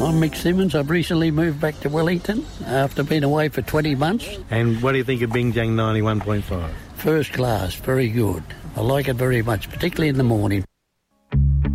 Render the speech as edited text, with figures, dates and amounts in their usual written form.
I'm Mick Simmons. I've recently moved back to Wellington after being away for 20 months. And what do you think of Bingjang 91.5? First class, very good. I like it very much, particularly in the morning.